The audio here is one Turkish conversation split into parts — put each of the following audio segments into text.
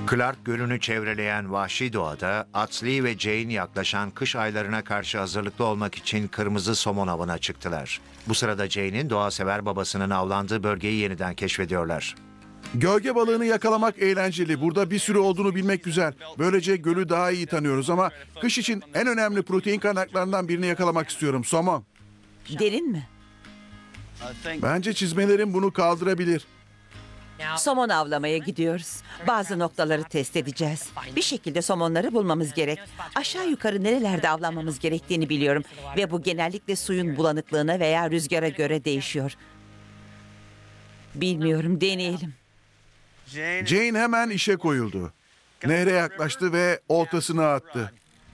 Clark Gölü'nü çevreleyen vahşi doğada Atlee ve Jane yaklaşan kış aylarına karşı hazırlıklı olmak için kırmızı somon avına çıktılar. Bu sırada Jane'in doğasever babasının avlandığı bölgeyi yeniden keşfediyorlar. Gölge balığını yakalamak eğlenceli. Burada bir sürü olduğunu bilmek güzel. Böylece gölü daha iyi tanıyoruz ama kış için en önemli protein kaynaklarından birini yakalamak istiyorum. Somon. Derin mi? Bence çizmelerim bunu kaldırabilir. Somon avlamaya gidiyoruz. Bazı noktaları test edeceğiz. Bir şekilde somonları bulmamız gerek. Aşağı yukarı nerelerde avlanmamız gerektiğini biliyorum. Ve bu genellikle suyun bulanıklığına veya rüzgara göre değişiyor. Bilmiyorum, deneyelim. Jane hemen işe koyuldu. Nehre yaklaştı ve oltasını attı.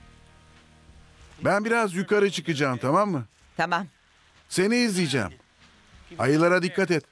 Ben biraz yukarı çıkacağım, tamam mı? Tamam. Seni izleyeceğim. Ayılara dikkat et.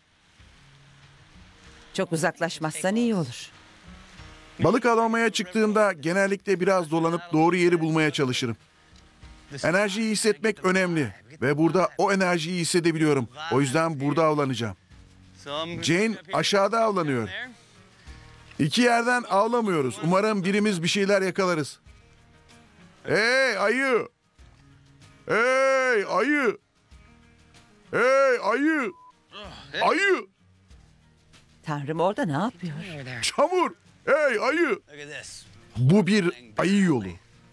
Çok uzaklaşmazsan iyi olur. Balık avlamaya çıktığımda genellikle biraz dolanıp doğru yeri bulmaya çalışırım. Enerjiyi hissetmek önemli ve burada o enerjiyi hissedebiliyorum. O yüzden burada avlanacağım. Jane aşağıda avlanıyor. İki yerden avlamıyoruz. Umarım birimiz bir şeyler yakalarız. Hey ayı! Hey ayı! Hey ayı! Ayı! Tanrım, orada ne yapıyor? Çamur! Hey ayı! Bu bir ayı yolu.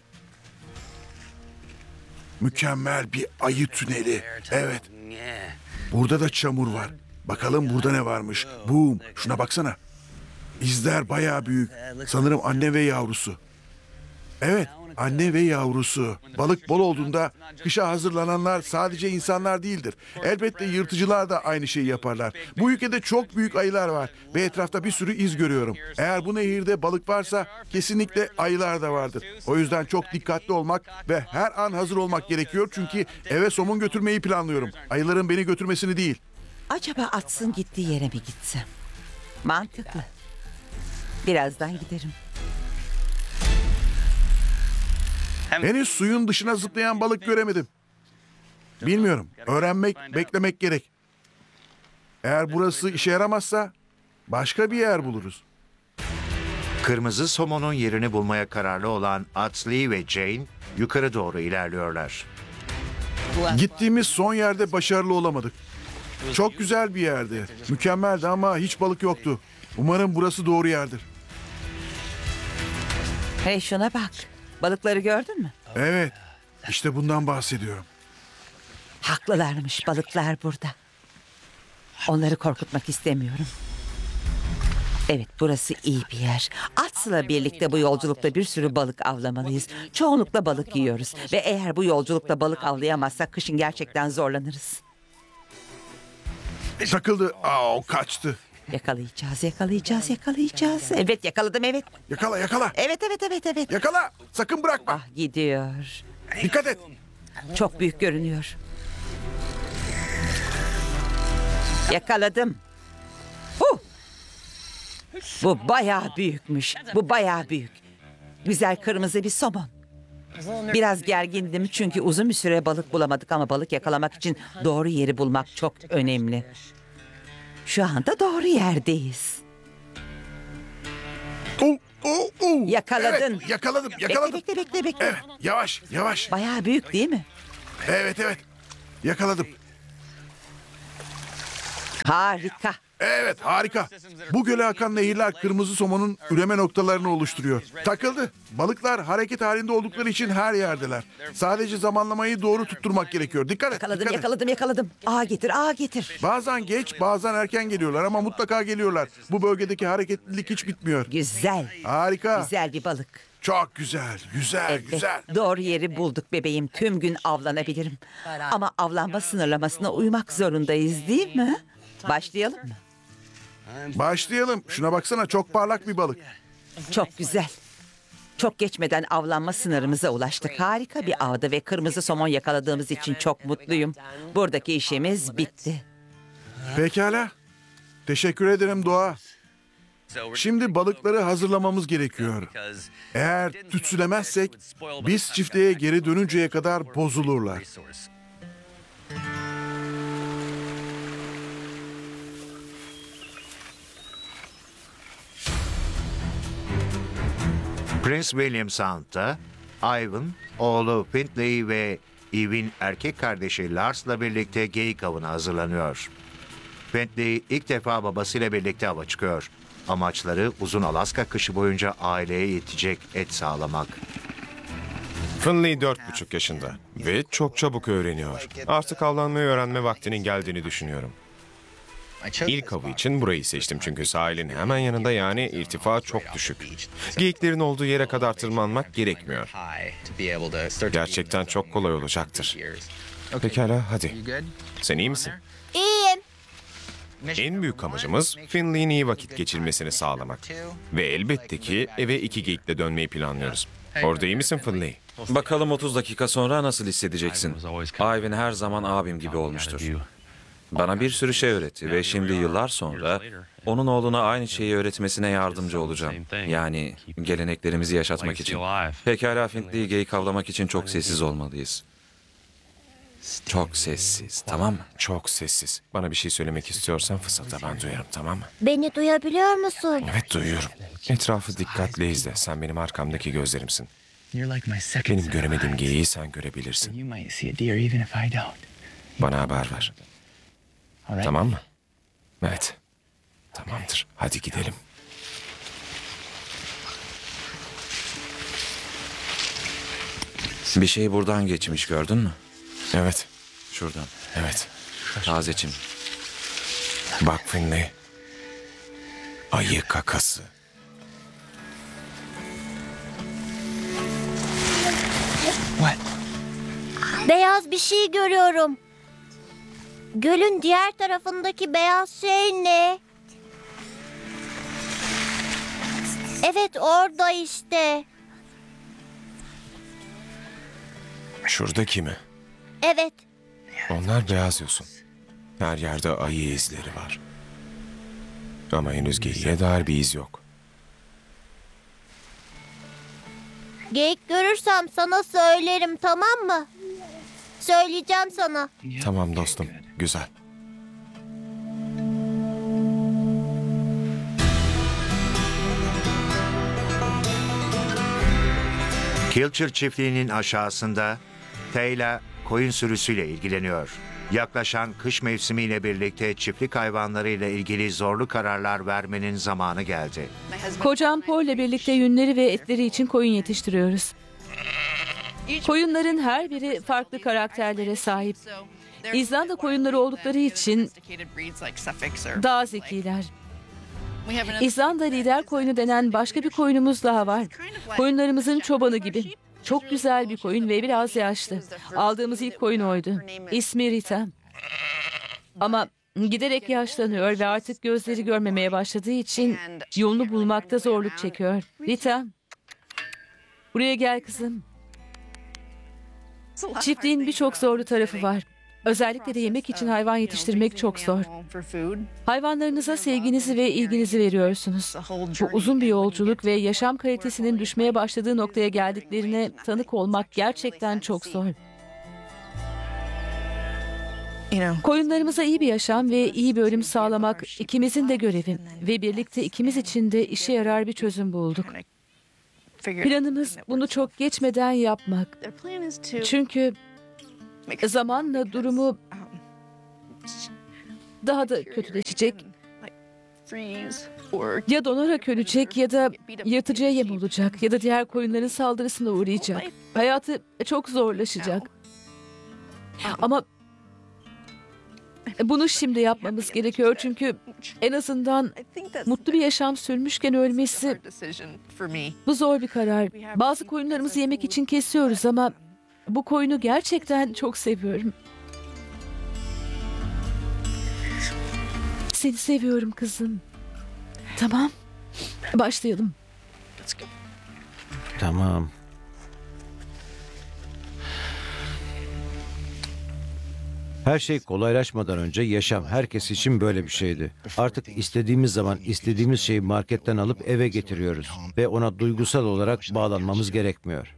Mükemmel bir ayı tüneli. Evet. Burada da çamur var. Bakalım burada ne varmış. Boom! Şuna baksana. İzler bayağı büyük. Sanırım anne ve yavrusu. Evet, anne ve yavrusu. Balık bol olduğunda kışa hazırlananlar sadece insanlar değildir. Elbette yırtıcılar da aynı şeyi yaparlar. Bu ülkede çok büyük ayılar var ve etrafta bir sürü iz görüyorum. Eğer bu nehirde balık varsa kesinlikle ayılar da vardır. O yüzden çok dikkatli olmak ve her an hazır olmak gerekiyor çünkü eve somun götürmeyi planlıyorum. Ayıların beni götürmesini değil. Acaba atsın gittiği yere mi gitsem? Mantıklı. Birazdan giderim. Henüz suyun dışına zıplayan balık göremedim. Bilmiyorum. Öğrenmek, beklemek gerek. Eğer burası işe yaramazsa başka bir yer buluruz. Kırmızı somonun yerini bulmaya kararlı olan Atlee ve Jane yukarı doğru ilerliyorlar. Gittiğimiz son yerde başarılı olamadık. Çok güzel bir yerdi. Mükemmeldi ama hiç balık yoktu. Umarım burası doğru yerdir. Hey, şuna bak. Balıkları gördün mü? Evet. İşte bundan bahsediyorum. Haklılarmış, balıklar burada. Onları korkutmak istemiyorum. Evet, burası iyi bir yer. Ats'la birlikte bu yolculukta bir sürü balık avlamalıyız. Çoğunlukla balık yiyoruz. Ve eğer bu yolculukta balık avlayamazsak kışın gerçekten zorlanırız. Takıldı. Aa, kaçtı. Yakalayacağız, yakalayacağız, yakalayacağız. Evet, yakaladım, evet. Yakala, yakala. Evet, evet, evet, evet. Yakala. Sakın bırakma. Ah, gidiyor. Dikkat et. Çok büyük görünüyor. Yakaladım. Bu bayağı büyükmüş. Bu bayağı büyük. Güzel kırmızı bir somon. Biraz gergindim çünkü uzun bir süre balık bulamadık ama balık yakalamak için doğru yeri bulmak çok önemli. Şu anda doğru yerdeyiz. Yakaladın. Evet, yakaladım, yakaladım. Bekle. Evet, yavaş, yavaş. Bayağı büyük değil mi? Evet, evet. Yakaladım. Harika. Evet, harika. Bu göle akan nehirler kırmızı somonun üreme noktalarını oluşturuyor. Takıldı. Balıklar hareket halinde oldukları için her yerdeler. Sadece zamanlamayı doğru tutturmak gerekiyor. Dikkat et. Yakaladım, dikkat et. yakaladım. Ağa getir. Bazen geç, bazen erken geliyorlar ama mutlaka geliyorlar. Bu bölgedeki hareketlilik hiç bitmiyor. Güzel. Harika. Güzel bir balık. Çok güzel, güzel, Evet, güzel. doğru yeri bulduk bebeğim. Tüm gün avlanabilirim. Ama avlanma sınırlamasına uymak zorundayız, değil mi? Başlayalım mı? Başlayalım. Şuna baksana, çok parlak bir balık. Çok güzel. Çok geçmeden avlanma sınırımıza ulaştık. Harika bir avdı ve kırmızı somon yakaladığımız için çok mutluyum. Buradaki işimiz bitti. Pekala. Teşekkür ederim Doğa. Şimdi balıkları hazırlamamız gerekiyor. Eğer tütsülemezsek biz çiftliğe geri dönünceye kadar bozulurlar. Prince William Sound'da Ivan, oğlu Findlay ve Eve'in erkek kardeşi Lars'la birlikte geyik avına hazırlanıyor. Findlay ilk defa babasıyla birlikte ava çıkıyor. Amaçları uzun Alaska kışı boyunca aileye yetecek et sağlamak. Finley 4,5 yaşında ve çok çabuk öğreniyor. Artık avlanmayı öğrenme vaktinin geldiğini düşünüyorum. İlk avı için burayı seçtim çünkü sahilin hemen yanında, yani irtifa çok düşük. Geyiklerin olduğu yere kadar tırmanmak gerekmiyor. Gerçekten çok kolay olacaktır. Pekala, hadi. Sen iyi misin? İyiyim. En büyük amacımız Finley'in iyi vakit geçirmesini sağlamak. Ve elbette ki eve 2 geyikle dönmeyi planlıyoruz. Orada iyi misin Finley? Bakalım 30 dakika sonra nasıl hissedeceksin? Ivan her zaman abim gibi olmuştur. Bana bir sürü şey öğretti ve şimdi yıllar sonra onun oğluna aynı şeyi öğretmesine yardımcı olacağım. Yani geleneklerimizi yaşatmak için. Pekala Findley'i geyik avlamak için çok sessiz olmalıyız. Çok sessiz, tamam mı? Çok sessiz. Bana bir şey söylemek istiyorsan fısılda, ben duyarım, tamam mı? Beni duyabiliyor musun? Evet, duyuyorum. Etrafı dikkatle izle. Sen benim arkamdaki gözlerimsin. Benim göremediğim geyiği sen görebilirsin. Bana haber ver. Tamam mı? Evet. Tamamdır. Hadi gidelim. Bir şey buradan geçmiş, gördün mü? Evet. Şuradan. Evet. Tazecim. Bak Finley. Ayı kakası. Beyaz bir şey görüyorum. Gölün diğer tarafındaki beyaz şey ne? Evet, orada işte. Şuradaki mi? Evet. Onlar beyaz yosun. Her yerde ayı izleri var. Ama henüz geyiğe dair bir iz yok. Geyik görürsem sana söylerim, tamam mı? Söyleyeceğim sana. Tamam dostum. Güzel. Kilcher çiftliğinin aşağısında Teyla koyun sürüsüyle ilgileniyor. Yaklaşan kış mevsimiyle birlikte çiftlik hayvanlarıyla ilgili zorlu kararlar vermenin zamanı geldi. Kocam Paul'le birlikte yünleri ve etleri için koyun yetiştiriyoruz. Koyunların her biri farklı karakterlere sahip. İzlanda koyunları oldukları için daha zekiler. İzlanda lider koyunu denen başka bir koyunumuz daha var. Koyunlarımızın çobanı gibi. Çok güzel bir koyun ve biraz yaşlı. Aldığımız ilk koyun oydu. İsmi Rita. Ama giderek yaşlanıyor ve artık gözleri görmemeye başladığı için yolunu bulmakta zorluk çekiyor. Rita, buraya gel kızım. Çiftliğin birçok zorlu tarafı var. Özellikle de yemek için hayvan yetiştirmek çok zor. Hayvanlarınıza sevginizi ve ilginizi veriyorsunuz. Bu uzun bir yolculuk ve yaşam kalitesinin düşmeye başladığı noktaya geldiklerine tanık olmak gerçekten çok zor. Koyunlarımıza iyi bir yaşam ve iyi bir ölüm sağlamak ikimizin de görevi ve birlikte ikimiz için de işe yarar bir çözüm bulduk. Planımız bunu çok geçmeden yapmak. Çünkü zamanla durumu daha da kötüleşecek. Ya donarak ölecek ya da yırtıcıya yem olacak ya da diğer koyunların saldırısına uğrayacak. Hayatı çok zorlaşacak. Ama bunu şimdi yapmamız gerekiyor çünkü en azından mutlu bir yaşam sürmüşken ölmesi, bu zor bir karar. Bazı koyunlarımızı yemek için kesiyoruz ama bu koyunu gerçekten çok seviyorum. Seni seviyorum kızım. Tamam. Başlayalım. Tamam. Her şey kolaylaşmadan önce yaşam herkes için böyle bir şeydi. Artık istediğimiz zaman istediğimiz şeyi marketten alıp eve getiriyoruz ve ona duygusal olarak bağlanmamız gerekmiyor.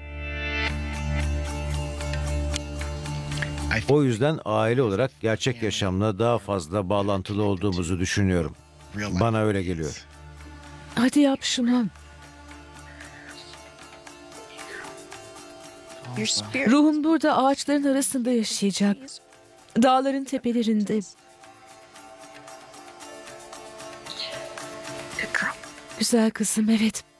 O yüzden aile olarak gerçek yaşamla daha fazla bağlantılı olduğumuzu düşünüyorum. Bana öyle geliyor. Hadi yap şunu. Ruhun burada ağaçların arasında yaşayacak. Dağların tepelerinde. Güzel kızım, evet.